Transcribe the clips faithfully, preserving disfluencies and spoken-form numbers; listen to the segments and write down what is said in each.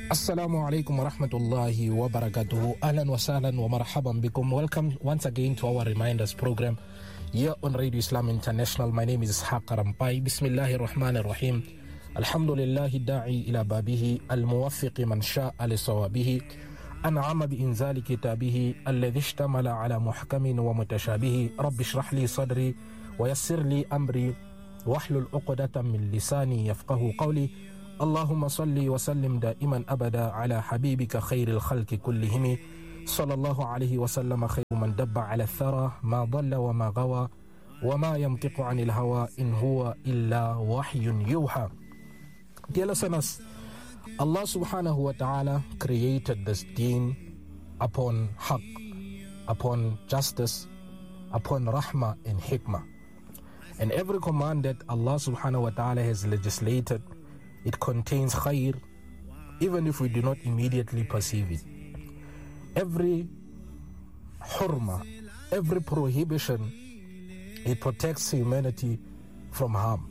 Assalamu alaikum wa rahmatullahi wa barakatuhu. Ahlan wa sahlan wa marhaban bikum. Welcome once again to our Reminders program here on Radio Islam International. My name is Ishaq Rampai. Bismillahir Rahmanir Rahim. Alhamdulillahi da'i ila babihi al-muwaffiqi man sha'a li sawabihi an'ama bi inzali kitabihi alladhi ishtamala ala muhkamin wa mutashabihi. Rabbi shrah li sadri wa yassir li amri wahlul uqdatan min lisani yafqahu qawli. اللهم صل وسلم دائما أبدا على حبيبك خير الخلق كلهم صلى الله عليه وسلم خير من دب على الثرى ما ضل وما غوى وما ينطق عن الهوى إن هو إلا وحي يوحى. Dear listeners, Allah subhanahu wa ta'ala created this deen upon haqq, upon justice, upon rahmah and hikmah. And every command that Allah subhanahu wa ta'ala has legislated, it contains khair, even if we do not immediately perceive it. Every hurma, every prohibition, it protects humanity from harm.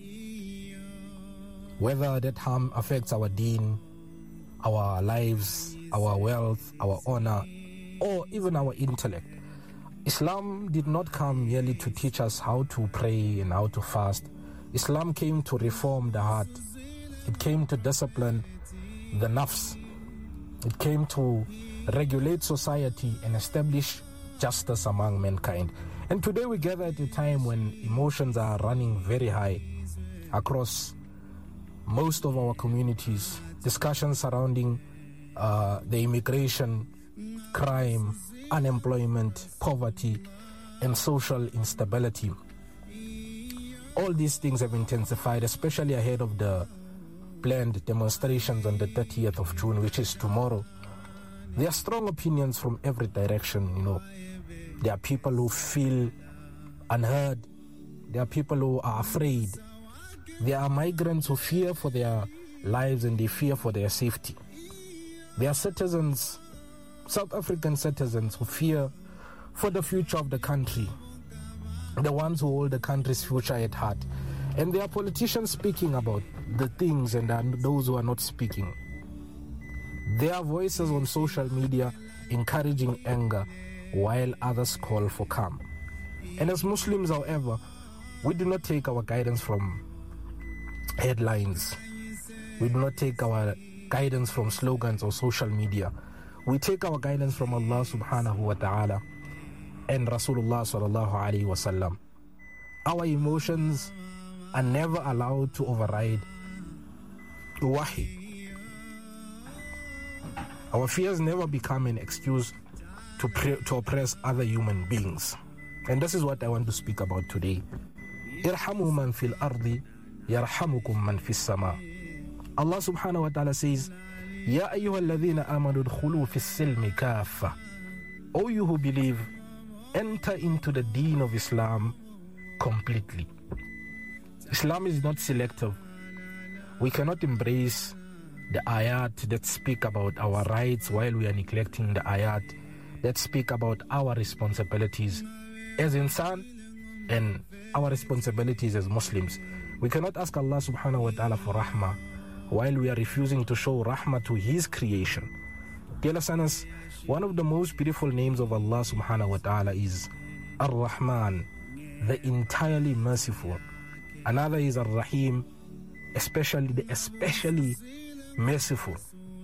Whether that harm affects our deen, our lives, our wealth, our honor, or even our intellect. Islam did not come merely to teach us how to pray and how to fast. Islam came to reform the heart. It came to discipline the nafs. It came to regulate society and establish justice among mankind. And today we gather at a time when emotions are running very high across most of our communities. Discussions surrounding uh, the immigration, crime, unemployment, poverty, and social instability. All these things have intensified, especially ahead of the planned demonstrations on the thirtieth of June, which is tomorrow. There are strong opinions from every direction, you know. There are people who feel unheard. There are people who are afraid. There are migrants who fear for their lives and they fear for their safety. There are citizens, South African citizens, who fear for the future of the country, the ones who hold the country's future at heart. And there are politicians speaking about the things and those who are not speaking. There are voices on social media encouraging anger while others call for calm. And as Muslims, however, we do not take our guidance from headlines. We do not take our guidance from slogans or social media. We take our guidance from Allah subhanahu wa ta'ala and Rasulullah sallallahu alayhi wa sallam. Our emotions are never allowed to override wahi. Our fears never become an excuse to pre- to oppress other human beings. And this is what I want to speak about today. Irhamu man fil ardi yarhamukum man fis sama. Allah subhanahu wa ta'ala says, Ya ayyuhalladhina amanu dkhulu fis silmi kaffa. O you who believe, enter into the deen of Islam completely. Islam is not selective. We cannot embrace the ayat that speak about our rights while we are neglecting the ayat that speak about our responsibilities as insan and our responsibilities as Muslims. We cannot ask Allah subhanahu wa ta'ala for rahmah while we are refusing to show rahmah to His creation. Dear listeners, one of the most beautiful names of Allah subhanahu wa ta'ala is Ar-Rahman, the entirely merciful. Another is Ar-Rahim, especially the especially merciful.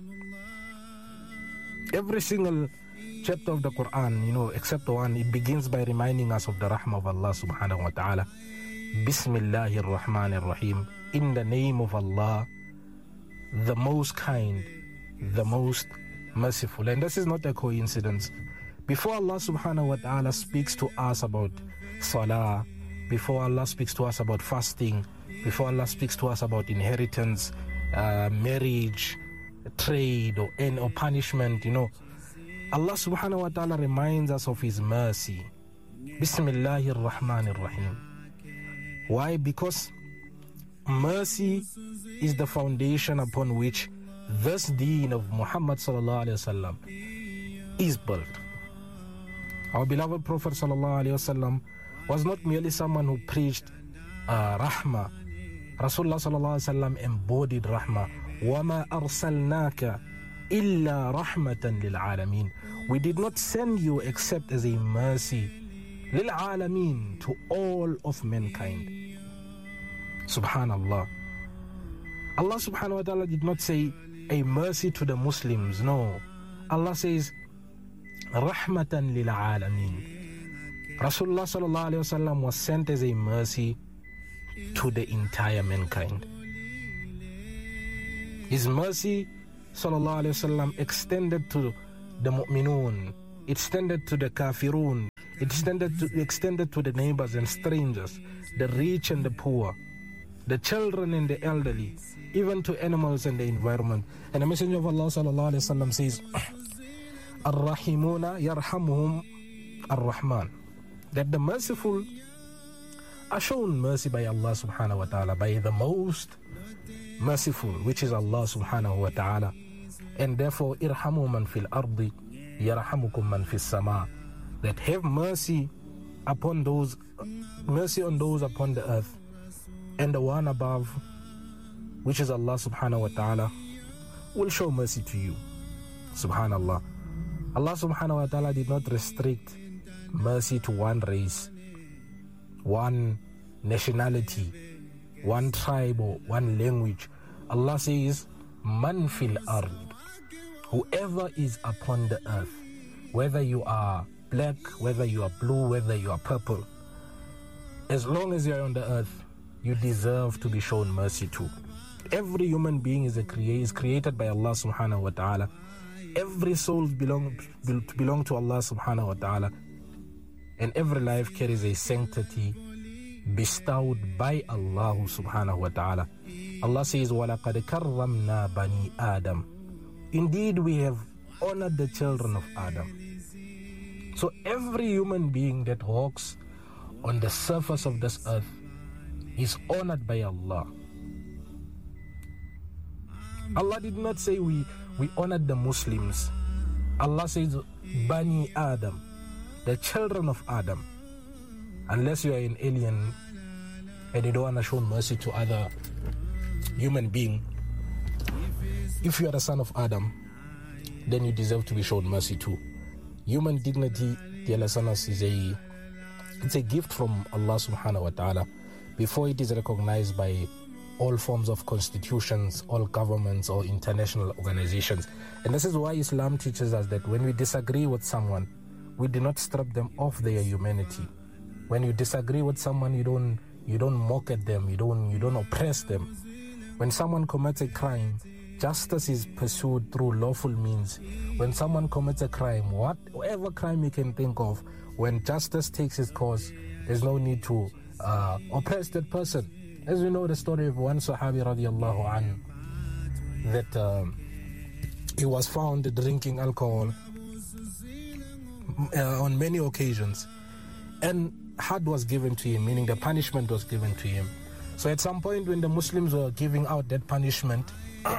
Every single chapter of the Quran, you know, except the one, it begins by reminding us of the rahmah of Allah subhanahu wa ta'ala. Bismillahir Rahmanir Rahim. In the name of Allah, the most kind, the most merciful. And this is not a coincidence. Before Allah subhanahu wa ta'ala speaks to us about salah, before Allah speaks to us about fasting, before Allah speaks to us about inheritance, uh, marriage, trade, or end or punishment, you know, Allah subhanahu wa ta'ala reminds us of His mercy. Bismillahir Rahmanir Rahim. Why? Because mercy is the foundation upon which this deen of Muhammad sallallahu alayhi wa sallam is built. Our beloved Prophet sallallahu alayhi wa sallam was not merely someone who preached uh, rahmah. Rasulullah sallallahu alayhi wa sallam embodied rahmah. وَمَا أَرْسَلْنَاكَ إِلَّا رَحْمَةً لِلْعَالَمِينَ. We did not send you except as a mercy لِلْعَالَمِينَ, to all of mankind. Subhanallah. Allah subhanahu wa ta'ala did not say a mercy to the Muslims. No. Allah says Rahmatan lil Alameen. Rasulullah sallallahu alayhi wa sallam was sent as a mercy to the entire mankind. His mercy sallallahu alayhi wa sallam extended to the mu'minun, extended to the kafirun, extended to, extended to the neighbors and strangers, the rich and the poor, the children and the elderly, even to animals and the environment. And the Messenger of Allah sallallahu alayhi wa sallam says, Ar-Rahimuna yarhamuhum ar-Rahman, that the merciful are shown mercy by Allah subhanahu wa ta'ala, by the most merciful, which is Allah subhanahu wa ta'ala. And therefore, irhamu man fil ardi yarhamukum man fis sama, that have mercy upon those, mercy on those upon the earth, and the one above, which is Allah subhanahu wa ta'ala, will show mercy to you. Subhanallah. Allah subhanahu wa ta'ala did not restrict mercy to one race, one nationality, one tribe, or one language. Allah says, Man fil ard, whoever is upon the earth, whether you are black, whether you are blue, whether you are purple, as long as you are on the earth, you deserve to be shown mercy to. Every human being is, a crea- is created by Allah subhanahu wa ta'ala. Every soul belong, be- belong to Allah subhanahu wa ta'ala. And every life carries a sanctity bestowed by Allah subhanahu wa ta'ala. Allah says, وَلَقَدْ كَرَّمْنَا بَنِي آدَمَ. Indeed, we have honored the children of Adam. So every human being that walks on the surface of this earth is honored by Allah. Allah did not say we, we honored the Muslims. Allah says, Bani Adam, the children of Adam. Unless you are an alien and you don't want to show mercy to other human being, if you are the son of Adam, then you deserve to be shown mercy too. Human dignity, dear listeners, is a it's a gift from Allah subhanahu wa ta'ala before it is recognized by all forms of constitutions, all governments or international organizations. And this is why Islam teaches us that when we disagree with someone, we do not strip them of their humanity. When you disagree with someone, you don't you don't mock at them, you don't you don't oppress them. When someone commits a crime, justice is pursued through lawful means. When someone commits a crime, what, whatever crime you can think of, when justice takes its course, there's no need to uh, oppress that person. As we know the story of one Sahabi radiallahu anhu, that uh, he was found drinking alcohol uh, on many occasions, and had was given to him, meaning the punishment was given to him. So at some point when the Muslims were giving out that punishment,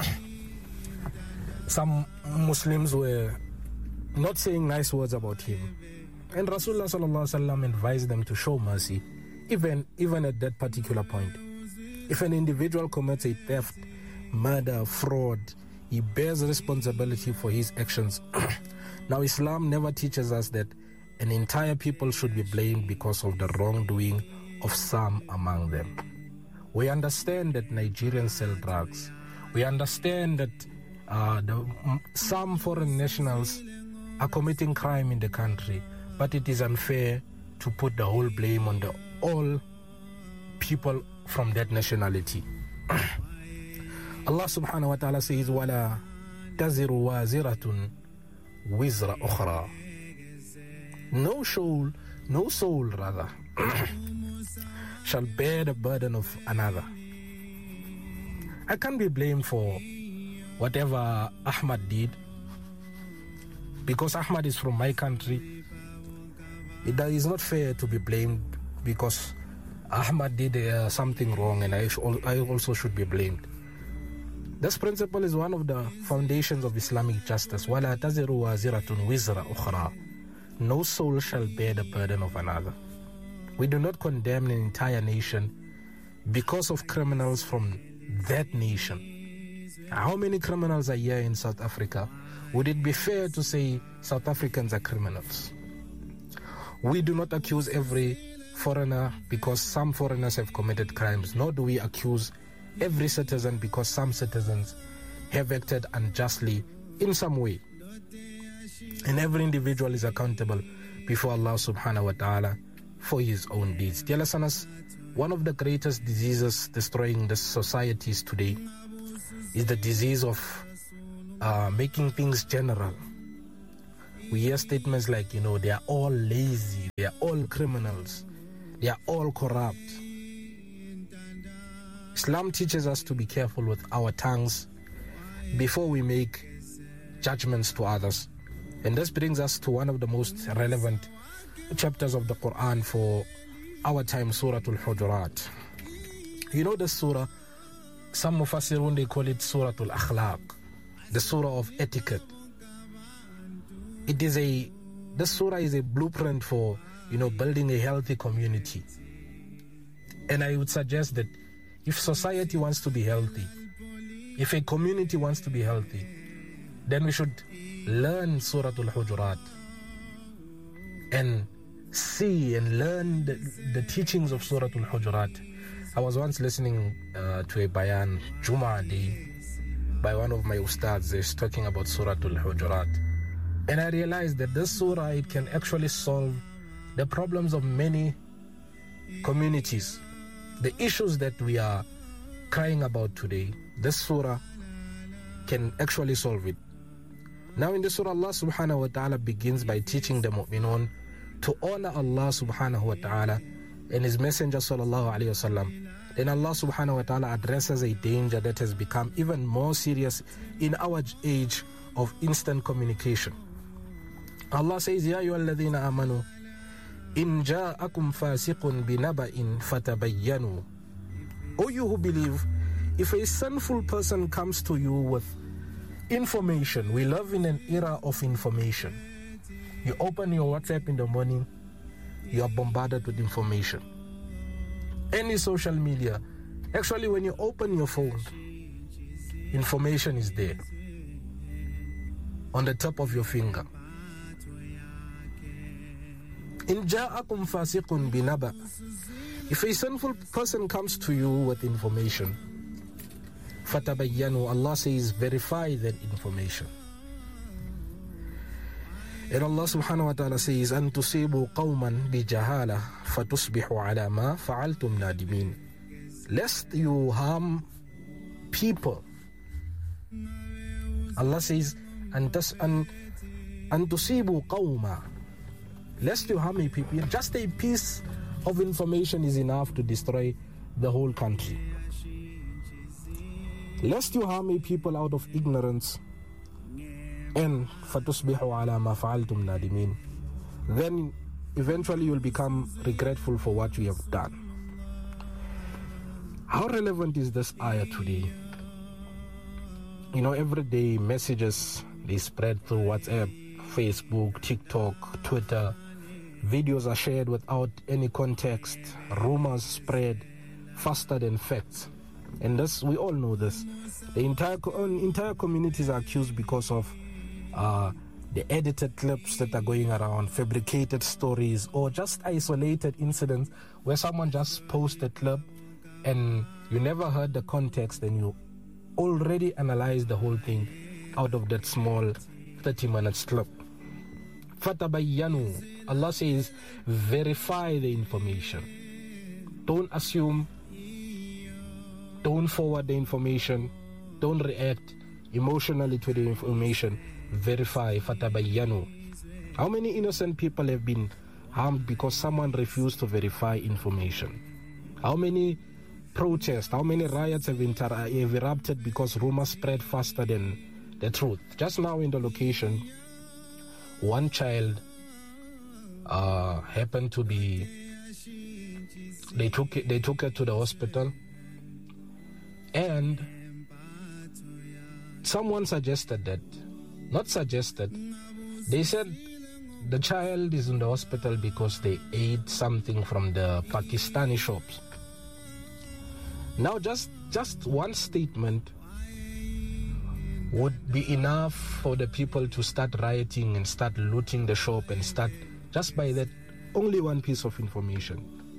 some Muslims were not saying nice words about him. And Rasulullah sallallahu alaihi wasallam advised them to show mercy, even, even at that particular point. If an individual commits a theft, murder, fraud, he bears responsibility for his actions. Now Islam never teaches us that an entire people should be blamed because of the wrongdoing of some among them. We understand that Nigerians sell drugs. We understand that uh, the, some foreign nationals are committing crime in the country, but it is unfair to put the whole blame on the all people from that nationality. Allah subhanahu wa ta'ala says, وَلَا تَزِرُ وَازِرَةٌ وِزْرَ أُخْرَى. No soul, no soul rather, shall bear the burden of another. I can't be blamed for whatever Ahmad did, because Ahmad is from my country. It is not fair to be blamed because Ahmad did uh, something wrong and I, sh- I also should be blamed. This principle is one of the foundations of Islamic justice. وَلَا تَزِرُ وَازِرَةٌ وِزْرَ أُخْرَى. No soul shall bear the burden of another. We do not condemn an entire nation because of criminals from that nation. How many criminals are here in South Africa? Would it be fair to say South Africans are criminals? We do not accuse every foreigner because some foreigners have committed crimes, nor do we accuse every citizen because some citizens have acted unjustly in some way. And every individual is accountable before Allah subhanahu wa ta'ala for his own deeds. Dear listeners, one of the greatest diseases destroying the societies today is the disease of uh, making things general. We hear statements like, you know, they are all lazy, they are all criminals, they are all corrupt. Islam teaches us to be careful with our tongues before we make judgments to others. And this brings us to one of the most relevant chapters of the Quran for our time, Surah Al-Hujurat. You know the surah, some Mufassirun, they call it Surah Al-Akhlaq, the surah of etiquette. It is a, this surah is a blueprint for, you know, building a healthy community. And I would suggest that if society wants to be healthy, if a community wants to be healthy, then we should learn Surah Al-Hujurat and see and learn the, the teachings of Surah Al-Hujurat. I was once listening uh, to a bayan, Jum'ah day, by one of my ustads. He's talking about Surah Al-Hujurat. And I realized that this surah, it can actually solve the problems of many communities. The issues that we are crying about today, this surah can actually solve it. Now in the surah, Allah subhanahu wa ta'ala begins by teaching the mu'minun to honor Allah subhanahu wa ta'ala and His Messenger sallallahu alayhi wa sallam. Then Allah subhanahu wa ta'ala addresses a danger that has become even more serious in our age of instant communication. Allah says, Ya ayyuhalladhina amanu, in ja'akum fasiqun binaba'in fatabayyanu. O you who believe, if a sinful person comes to you with information, we live in an era of information. You open your WhatsApp in the morning, you are bombarded with information. Any social media, actually when you open your phone, information is there on the top of your finger. In ja'akum fasiqun binaba. If a sinful person comes to you with information, fatabayyanu, Allah says, verify that information. And Allah subhanahu wa ta'ala says, an tusibu qawman bijahala fatusbihu ala ma fa'altum nadimin. Lest you harm people. Allah says, an tusibu qawma. Lest you harm a people. Just a piece of information is enough to destroy the whole country. Lest you harm a people out of ignorance, and fatusbihu ala ma fa'altum nadimin, then eventually you'll become regretful for what you have done. How relevant is this ayah today? You know, every day messages, they spread through WhatsApp, Facebook, TikTok, Twitter. Videos are shared without any context. Rumors spread faster than facts. And this, we all know this. The entire entire communities are accused because of uh, the edited clips that are going around, fabricated stories, or just isolated incidents where someone just posts a clip and you never heard the context and you already analyzed the whole thing out of that small thirty minutes clip. Fatabayyanu. Allah says, verify the information. Don't assume. Don't forward the information. Don't react emotionally to the information. Verify. Fatabayyanu. How many innocent people have been harmed because someone refused to verify information? How many protests, how many riots have, inter- have erupted because rumors spread faster than the truth? Just now in the location, one child uh, happened to be, they took it, they took her to the hospital, and someone suggested that, not suggested, they said the child is in the hospital because they ate something from the Pakistani shops. Now just just one statement would be enough for the people to start rioting and start looting the shop and start just by that only one piece of information.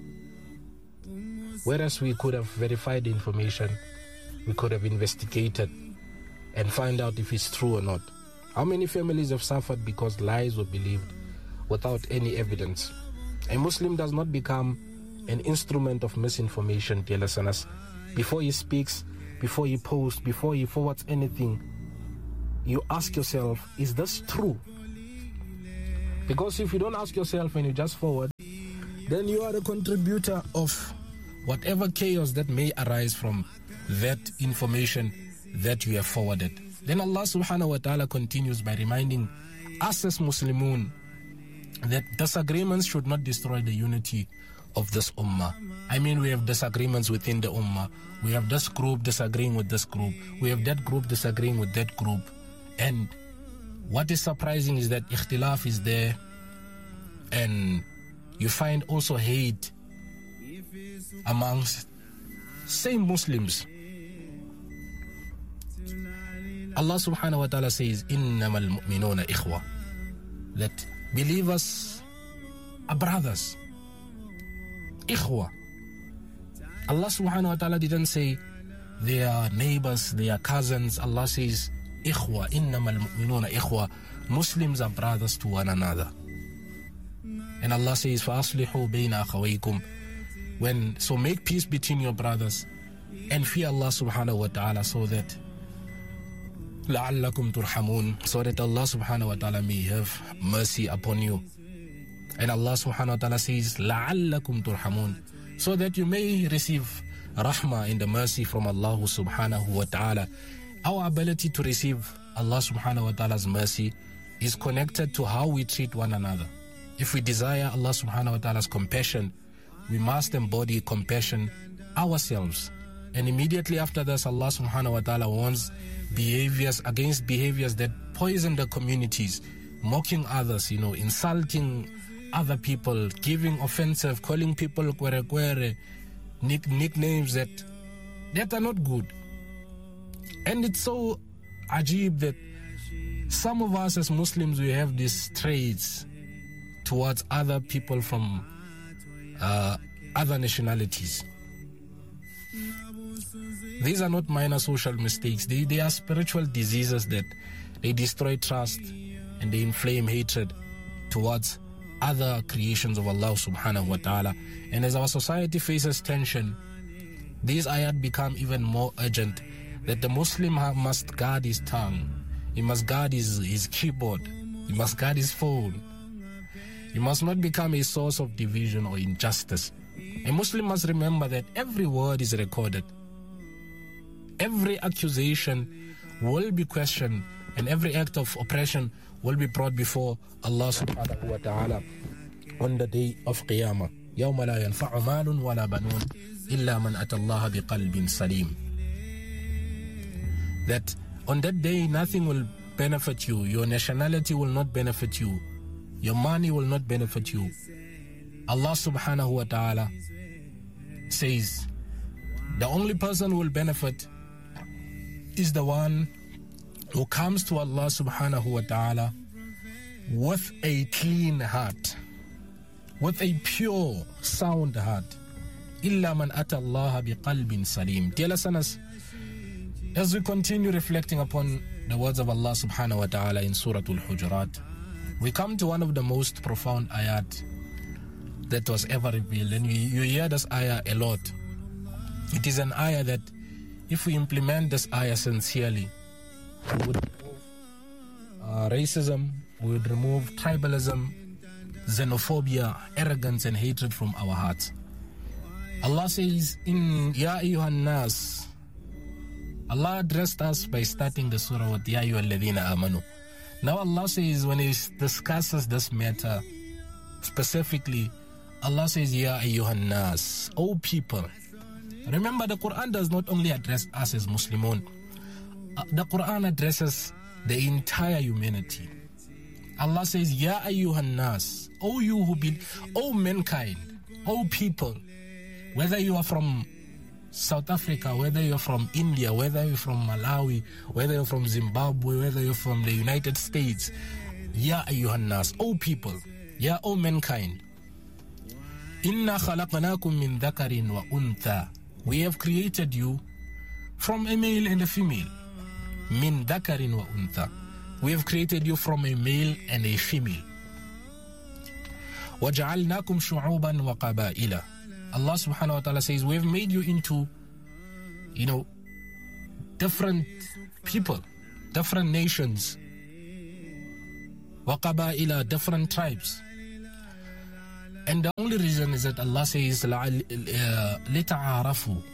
Whereas we could have verified the information, we could have investigated and find out if it's true or not. How many families have suffered because lies were believed without any evidence? A Muslim does not become an instrument of misinformation, dear listeners. Before he speaks, before he posts, before he forwards anything, you ask yourself, is this true? Because if you don't ask yourself and you just forward, then you are the contributor of whatever chaos that may arise from that information that you have forwarded. Then Allah subhanahu wa ta'ala continues by reminding us as Muslimun that disagreements should not destroy the unity of this ummah. I mean, we have disagreements within the ummah. We have this group disagreeing with this group. We have that group disagreeing with that group. And what is surprising is that ikhtilaf is there, and you find also hate amongst same Muslims. Allah subhanahu wa ta'ala says, إِنَّمَا الْمُؤْمِنُونَ إِخْوَةً, that believers are brothers. Ikhwa. Allah subhanahu wa ta'ala didn't say they are neighbors, they are cousins. Allah says, Ikhwa, إِنَّمَا الْمُؤْمِنُونَ إِخْوَةً. Muslims are brothers to one another. And Allah says, فَأَصْلِحُوا بَيْنَ أَخَوَيْكُمْ. When, so make peace between your brothers and fear Allah subhanahu wa ta'ala, so that لَعَلَّكُمْ تُرْحَمُونَ, so that Allah subhanahu wa ta'ala may have mercy upon you. And Allah subhanahu wa ta'ala says, لَعَلَّكُمْ تُرْحَمُونَ, so that you may receive rahmah in the mercy from Allah subhanahu wa ta'ala. Our ability to receive Allah subhanahu wa ta'ala's mercy is connected to how we treat one another. If we desire Allah subhanahu wa ta'ala's compassion, we must embody compassion ourselves. And immediately after this, Allah subhanahu wa ta'ala warns behaviors against behaviors that poison the communities, mocking others, you know, insulting other people, giving offensive, calling people kwere kwere, nick, nicknames that, that are not good. And it's so ajib that some of us as Muslims, we have these traits towards other people from uh, other nationalities. These are not minor social mistakes. They, they are spiritual diseases that they destroy trust and they inflame hatred towards other creations of Allah subhanahu wa ta'ala. And as our society faces tension, these ayat become even more urgent, that the Muslim must guard his tongue. He must guard his, his keyboard. He must guard his phone. He must not become a source of division or injustice. A Muslim must remember that every word is recorded. Every accusation will be questioned, and every act of oppression will be brought before Allah subhanahu wa ta'ala on the day of Qiyamah. يَوْمَ لَا يَنْفَعُ مَالٌ وَلَا بَنُونَ إِلَّا مَنْ أَتَى اللَّهَ بِقَلْبٍ سَلِيمٍ. That on that day nothing will benefit you. Your nationality will not benefit you. Your money will not benefit you. Allah subhanahu wa ta'ala says the only person who will benefit is the one who comes to Allah subhanahu wa ta'ala with a clean heart, with a pure, sound heart. إِلَّا مَنْ أَتَى اللَّهَ بِقَلْبٍ سَلِيمٍ. Dear listeners, as we continue reflecting upon the words of Allah subhanahu wa ta'ala in Surah Al-Hujurat, we come to one of the most profound ayat that was ever revealed. And you, you hear this ayah a lot. It is an ayah that if we implement this ayah sincerely, we would remove uh, racism, we would remove tribalism, xenophobia, arrogance and hatred from our hearts. Allah says in Ya Ayyuhan Nas, Allah addressed us by starting the surah with Ya Ayyuhal Ladhina Amanu. Now Allah says, when He discusses this matter specifically, Allah says, Ya Ayyuhan Nas, O people. Remember, the Quran does not only address us as Muslimun. Uh, the Quran addresses the entire humanity. Allah says, Ya Ayyuhan Nas, O you who be, O mankind, O people, whether you are from South Africa, whether you're from India, whether you're from Malawi, whether you're from Zimbabwe, whether you're from the United States, Ya ayyuhan nas, O people, Ya O mankind, Inna khalaqnakum min dhakarin wa untha. We have created you from a male and a female. Min dhakarin wa untha. We have created you from a male and a female. وَجَعَلْنَاكُمْ شُعُوبًا وَقَبَائِلًا. Allah subhanahu wa ta'ala says, we have made you into, you know, different people, different nations. وَقَبَائِلًا, different tribes. And the only reason is that Allah says, لِتَعَارَفُوا,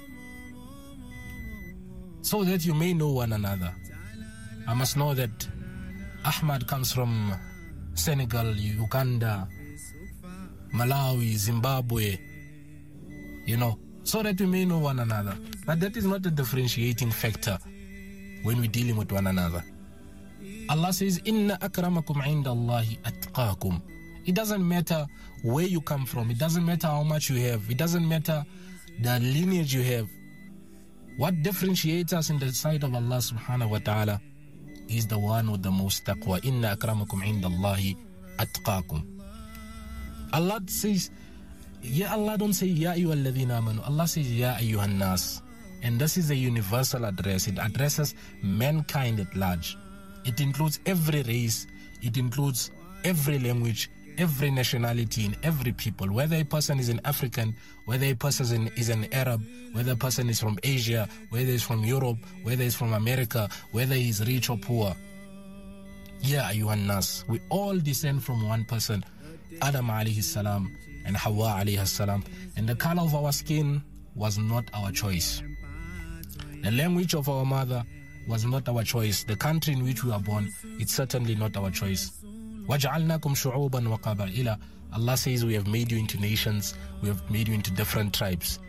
so that you may know one another. I must know that Ahmad comes from Senegal, Uganda, Malawi, Zimbabwe, you know, so that we may know one another. But that is not a differentiating factor when we're dealing with one another. Allah says, Inna akramakum inda Allahi atqakum. It doesn't matter where you come from. It doesn't matter how much you have. It doesn't matter the lineage you have. What differentiates us in the sight of Allah subhanahu wa ta'ala is the one with the most taqwa. Inna akramakum inda Allahi atqakum. Allah says, Ya Allah don't say, Ya ayyuhalladhina amanu. Allah says, Ya ayyuhan nas. And this is a universal address. It addresses mankind at large. It includes every race. It includes every language, every nationality, in every people. Whether a person is an African, whether a person is an Arab, whether a person is from Asia, whether he's from Europe, whether he's from America, whether he's rich or poor. Ya ayyuhan nas. We all descend from one person, Adam alayhi salam and Hawa alayhi salam. And the color of our skin was not our choice. The language of our mother was not our choice. The country in which we were born, it's certainly not our choice. وَجَعَلْنَاكُمْ شُعُوبًا وَقَبَائِلًا. Allah says we have made you into nations, we have made you into different tribes.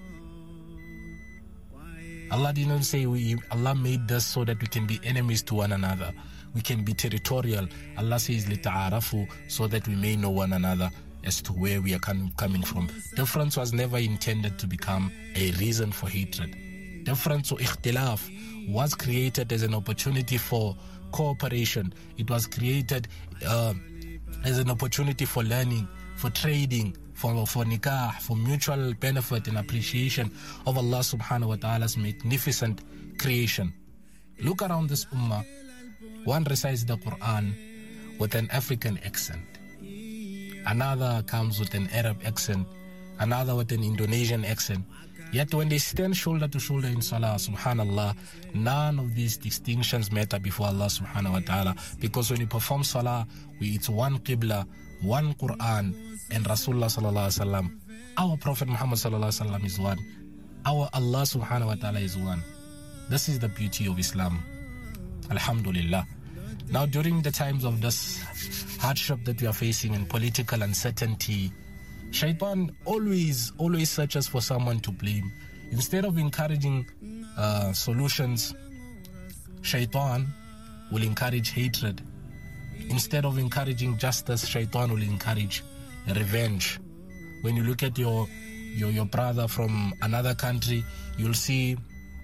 Allah didn't say we, Allah made us so that we can be enemies to one another. We can be territorial. Allah says لِتَعَارَفُوا, so that we may know one another as to where we are coming from. Difference was never intended to become a reason for hatred. Difference or ikhtilaf was created as an opportunity for cooperation. It was created uh, as an opportunity for learning, for trading, for, for nikah, for mutual benefit and appreciation of Allah subhanahu wa ta'ala's magnificent creation. Look around this ummah. One recites the Quran with an African accent. Another comes with an Arab accent. Another with an Indonesian accent. Yet when they stand shoulder to shoulder in salah, subhanallah, none of these distinctions matter before Allah subhanahu wa ta'ala. Because when you perform salah, we, it's one qibla, one Quran, and Rasulullah sallallahu alaihi wasallam. Our Prophet Muhammad sallallahu alaihi wasallam is one. Our Allah subhanahu wa ta'ala is one. This is the beauty of Islam. Alhamdulillah. Now, during the times of this hardship that we are facing and political uncertainty, Shaitan always, always searches for someone to blame. Instead of encouraging uh, solutions, Shaitan will encourage hatred. Instead of encouraging justice, Shaitan will encourage revenge. When you look at your, your, your brother from another country, you'll see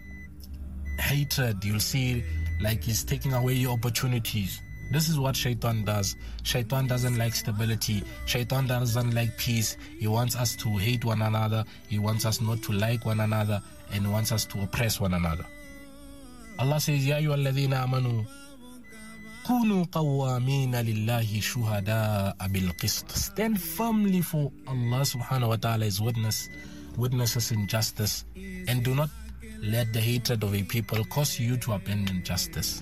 hatred. You'll see like he's taking away your opportunities. This is what Shaitan does. Shaitan doesn't like stability. Shaitan doesn't like peace. He wants us to hate one another. He wants us not to like one another, and wants us to oppress one another. Allah says, Ya ayyuhalladhina amanu kunu qawwamina lillahi shuhada'a bil qist. Stand firmly for Allah subhanahu wa ta'ala as witness, witnesses in justice, and do not let the hatred of a people cause you to abandon justice.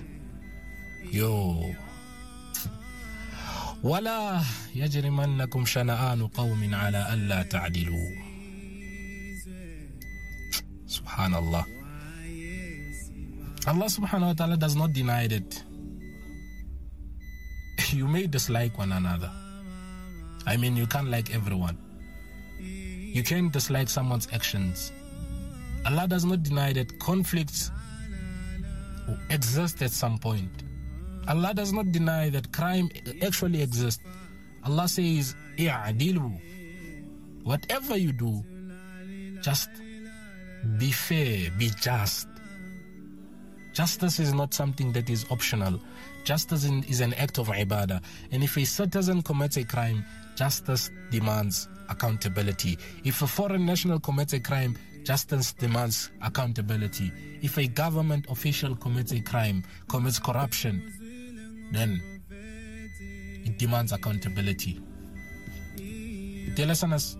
Yo. وَلَا يَجْرِمَنَّكُمْ شَنَآنُ قَوْمٍ عَلَىٰ أَلَّا تَعْدِلُوا. Subhanallah. Allah subhanahu wa ta'ala does not deny that you may dislike one another. I mean, you can't like everyone. You can't dislike someone's actions. Allah does not deny that conflicts exist at some point. Allah does not deny that crime actually exists. Allah says, "I'adilu." Whatever you do, just be fair, be just. Justice is not something that is optional. Justice is an act of ibadah. And if a citizen commits a crime, justice demands accountability. If a foreign national commits a crime, justice demands accountability. If a government official commits a crime, commits corruption, then it demands accountability. Dear listeners,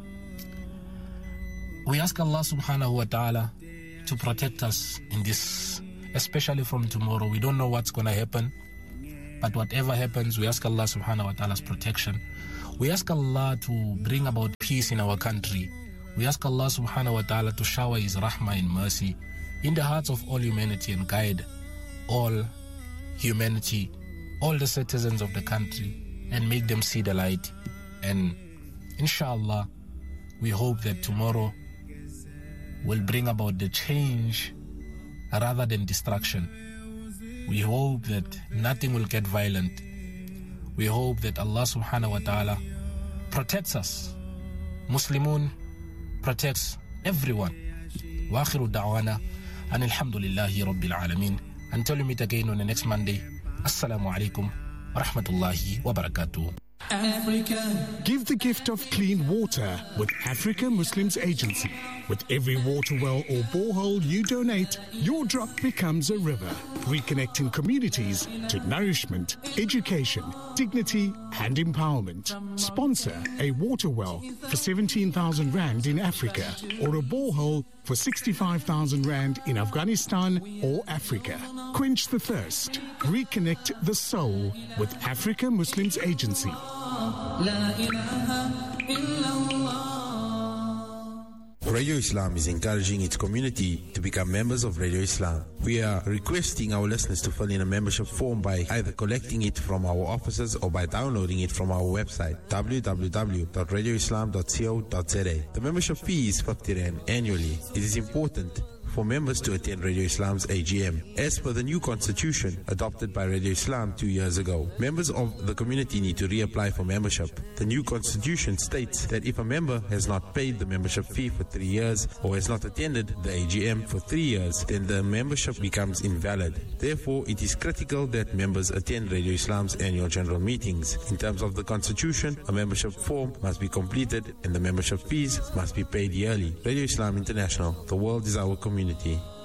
we ask Allah subhanahu wa ta'ala to protect us in this, especially from tomorrow. We don't know what's going to happen, but whatever happens, we ask Allah subhanahu wa ta'ala's protection. We ask Allah to bring about peace in our country. We ask Allah subhanahu wa ta'ala to shower His rahmah and mercy in the hearts of all humanity and guide all humanity, all the citizens of the country, and make them see the light. And inshallah, we hope that tomorrow will bring about the change rather than destruction. We hope that nothing will get violent. We hope that Allah subhanahu wa ta'ala protects us. Muslimun protects everyone. Wa akhiru da'wana and alhamdulillahi rabbil alameen. Until we meet again on the next Monday, assalamu alaikum wa rahmatullahi wa barakatuh. Africa. Give the gift of clean water with Africa Muslims Agency. With every water well or borehole you donate, your drop becomes a river, reconnecting communities to nourishment, education, dignity and empowerment. Sponsor a water well for seventeen thousand rand in Africa or a borehole for sixty-five thousand rand in Afghanistan or Africa. Quench the thirst. Reconnect the soul with Africa Muslims Agency. Radio Islam is encouraging its community to become members of Radio Islam. We are requesting our listeners to fill in a membership form by either collecting it from our offices or by downloading it from our website w w w dot radio islam dot co dot z a. The membership fee is fifty rand annually. It is important for members to attend Radio Islam's A G M. As per the new constitution adopted by Radio Islam two years ago, members of the community need to reapply for membership. The new constitution states that if a member has not paid the membership fee for three years or has not attended the A G M for three years, then the membership becomes invalid. Therefore, it is critical that members attend Radio Islam's annual general meetings. In terms of the constitution, a membership form must be completed and the membership fees must be paid yearly. Radio Islam International, the world is our community.